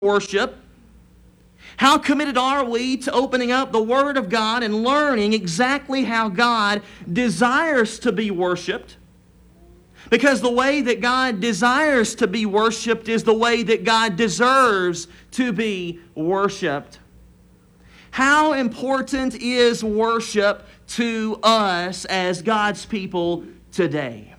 worship? How committed are we to opening up the Word of God and learning exactly how God desires to be worshiped? Because the way that God desires to be worshiped is the way that God deserves to be worshiped. How important is worship to us as God's people today?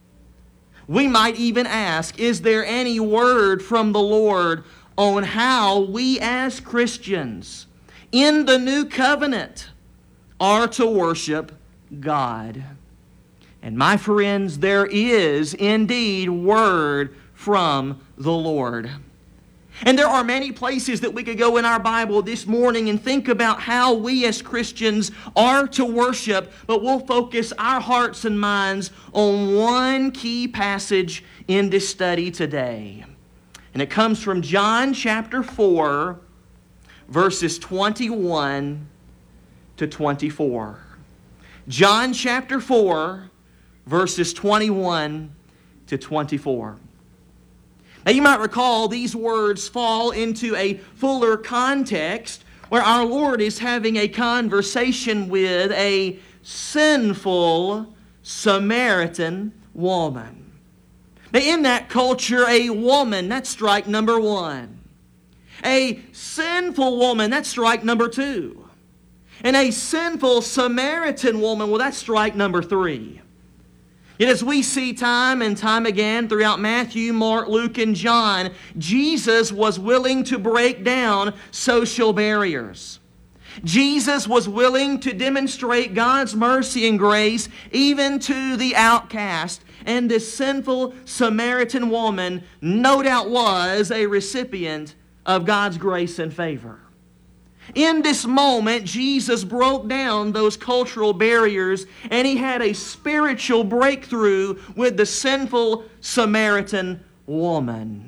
We might even ask, is there any word from the Lord on how we as Christians in the new covenant are to worship God? And my friends, there is indeed word from the Lord. And there are many places that we could go in our Bible this morning and think about how we as Christians are to worship, but we'll focus our hearts and minds on one key passage in this study today. And it comes from John chapter 4, verses 21 to 24. John chapter 4, verses 21 to 24. Now you might recall these words fall into a fuller context where our Lord is having a conversation with a sinful Samaritan woman. Now in that culture, a woman, that's strike number one. A sinful woman, that's strike number two. And a sinful Samaritan woman, well, that's strike number three. Yet as we see time and time again throughout Matthew, Mark, Luke, and John, Jesus was willing to break down social barriers. Jesus was willing to demonstrate God's mercy and grace even to the outcast. And this sinful Samaritan woman no doubt was a recipient of God's grace and favor. In this moment, Jesus broke down those cultural barriers and He had a spiritual breakthrough with the sinful Samaritan woman.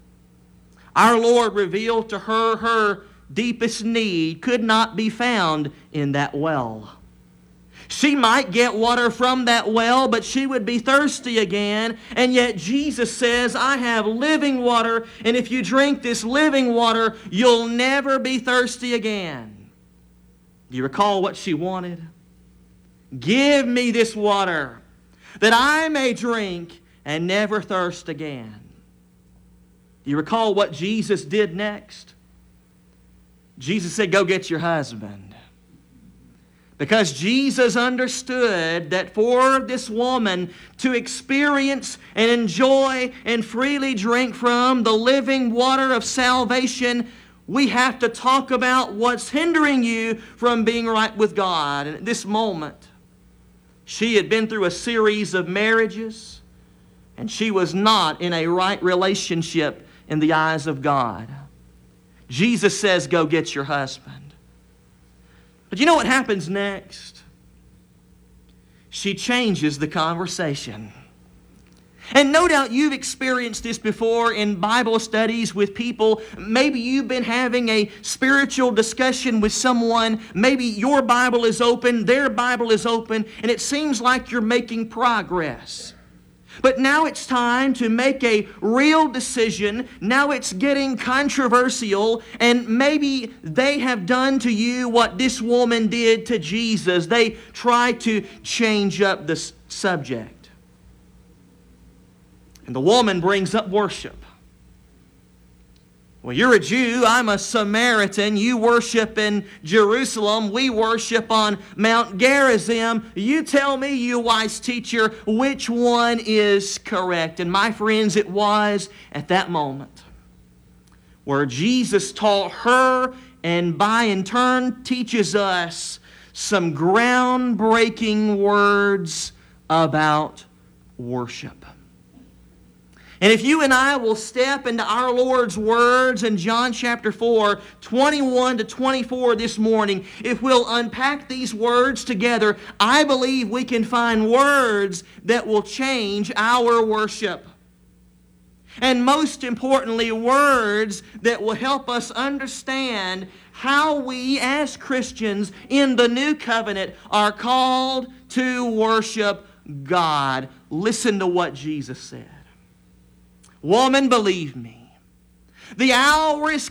Our Lord revealed to her deepest need could not be found in that well. She might get water from that well, but she would be thirsty again. And yet Jesus says, I have living water, and if you drink this living water, you'll never be thirsty again. Do you recall what she wanted? Give me this water, that I may drink and never thirst again. Do you recall what Jesus did next? Jesus said, go get your husband. Because Jesus understood that for this woman to experience and enjoy and freely drink from the living water of salvation, we have to talk about what's hindering you from being right with God. And at this moment, she had been through a series of marriages, and she was not in a right relationship in the eyes of God. Jesus says, go get your husband. But you know what happens next? She changes the conversation. And no doubt you've experienced this before in Bible studies with people. Maybe you've been having a spiritual discussion with someone. Maybe your Bible is open, their Bible is open, and it seems like you're making progress. But now it's time to make a real decision. Now it's getting controversial, and maybe they have done to you what this woman did to Jesus. They tried to change up the subject. And the woman brings up worship. Well, you're a Jew, I'm a Samaritan. You worship in Jerusalem. We worship on Mount Gerizim. You tell me, you wise teacher, which one is correct? And my friends, it was at that moment where Jesus taught her and by in turn teaches us some groundbreaking words about worship. And if you and I will step into our Lord's words in John chapter 4, 21 to 24 this morning, if we'll unpack these words together, I believe we can find words that will change our worship. And most importantly, words that will help us understand how we as Christians in the new covenant are called to worship God. Listen to what Jesus said. Woman, believe me, The hour is